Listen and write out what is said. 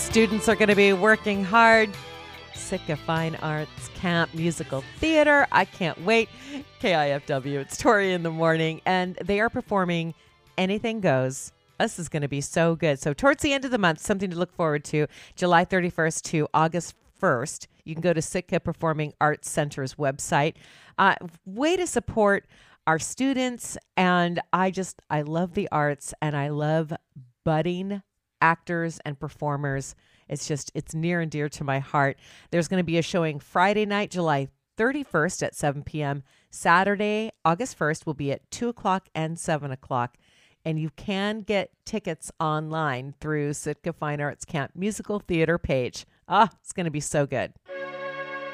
students are going to be working hard. Sitka Fine Arts Camp Musical Theater. I can't wait. KIFW. It's Tori in the morning, and they are performing Anything Goes. This is going to be so good. So towards the end of the month, something to look forward to, July 31st to August 1st. You can go to Sitka Performing Arts Center's website. Way to support our students, and I love the arts, and I love budding actors and performers. It's near and dear to my heart. There's going to be a showing Friday night, July 31st at 7 p.m. Saturday, August 1st will be at 2 o'clock and 7 o'clock. And you can get tickets online through Sitka Fine Arts Camp Musical Theater page. It's going to be so good.